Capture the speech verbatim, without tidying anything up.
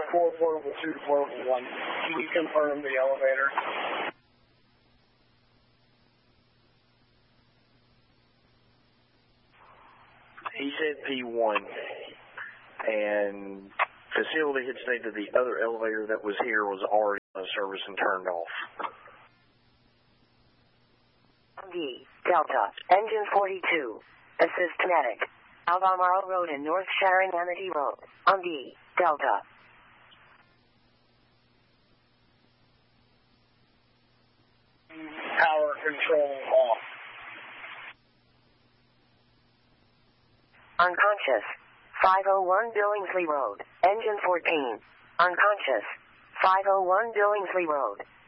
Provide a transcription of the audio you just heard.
four portable two to portable one. Can you confirm the elevator? He said P one, and facility had stated the other elevator that was here was already on service and turned off. D, Delta, engine forty-two, assist medic, Albemarle Road and North Sharon Amity Road, on D, Delta. Power control off. Unconscious, five oh one Billingsley Road, engine fourteen, unconscious, five oh one Billingsley Road.